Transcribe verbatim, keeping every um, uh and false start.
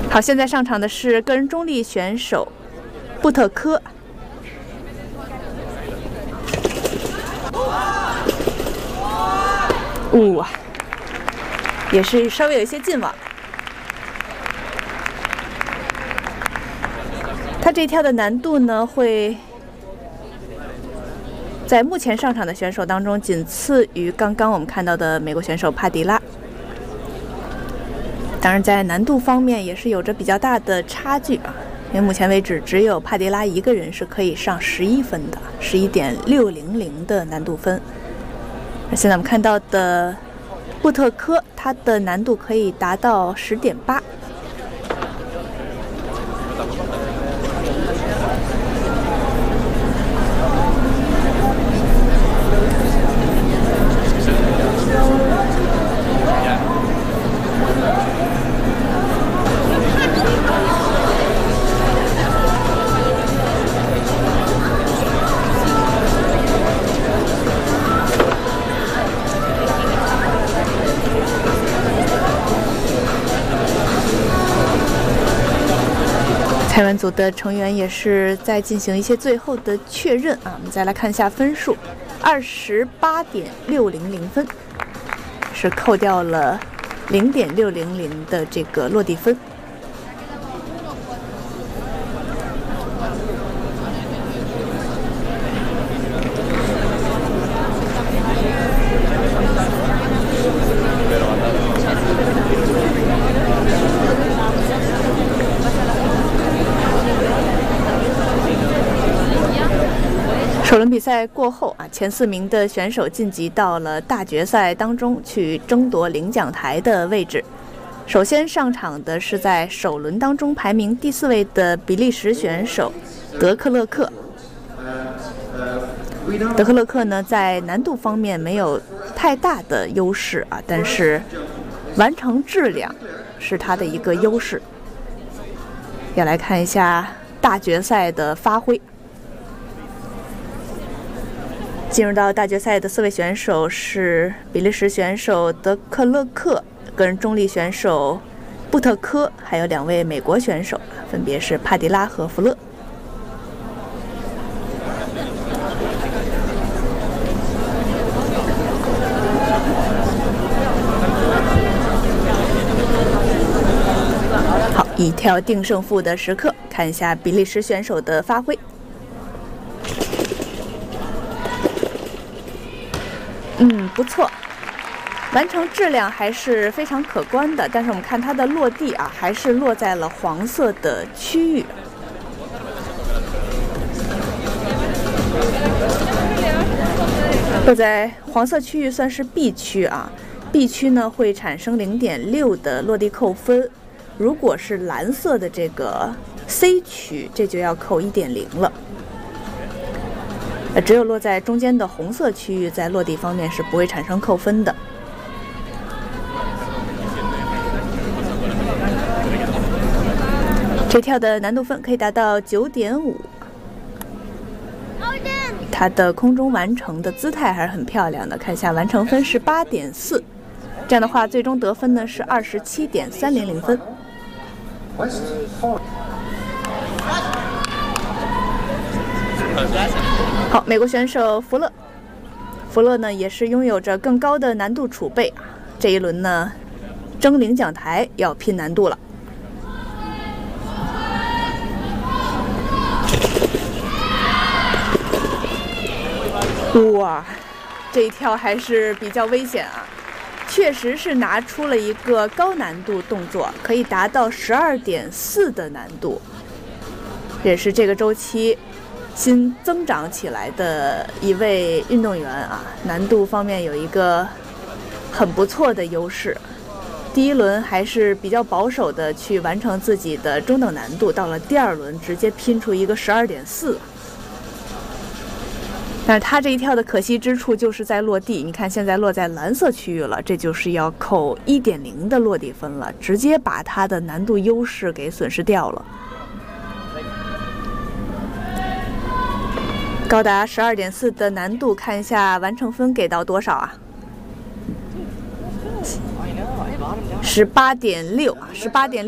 好，现在上场的是个人中立选手布特科。哇、哦，也是稍微有一些近网。他这一跳的难度呢，会在目前上场的选手当中仅次于刚刚我们看到的美国选手帕迪拉。当然，在难度方面也是有着比较大的差距啊，因为目前为止只有帕迪拉一个人是可以上十一分的，十一点六零零的难度分。而现在我们看到的布特科，它的难度可以达到十点八。台湾组的成员也是在进行一些最后的确认啊，我们再来看一下分数，二十八点六零零分，是扣掉了零点六零零的这个落地分。首轮比赛过后啊，前四名的选手晋级到了大决赛当中去争夺领奖台的位置。首先上场的是在首轮当中排名第四位的比利时选手德克勒克。德克勒克呢，在难度方面没有太大的优势啊，但是完成质量是他的一个优势。要来看一下大决赛的发挥。进入到大决赛的四位选手是比利时选手德克勒克、个人中立选手布特科，还有两位美国选手，分别是帕迪拉和弗勒。好，一跳定胜负的时刻，看一下比利时选手的发挥。嗯，不错，完成质量还是非常可观的。但是我们看它的落地啊，还是落在了黄色的区域。落在黄色区域算是 B 区啊 ，B 区呢会产生零点六的落地扣分。如果是蓝色的这个 C 区，这就要扣一点零了。只有落在中间的红色区域，在落地方面是不会产生扣分的。这跳的难度分可以达到九点五，它的空中完成的姿态还是很漂亮的。看一下完成分是八点四，这样的话最终得分呢是二十七点三零零分。好，美国选手弗勒，弗勒呢也是拥有着更高的难度储备，这一轮呢争领奖台要拼难度了。哇，这一跳还是比较危险啊，确实是拿出了一个高难度动作，可以达到十二点四的难度，也是这个周期新增长起来的一位运动员啊，难度方面有一个很不错的优势。第一轮还是比较保守的去完成自己的中等难度，到了第二轮直接拼出一个十二点四。但是他这一跳的可惜之处就是在落地，你看现在落在蓝色区域了，这就是要扣一点零的落地分了，直接把他的难度优势给损失掉了。高达十二点四的难度，看一下完成分给到多少啊？十八点六，十八点六。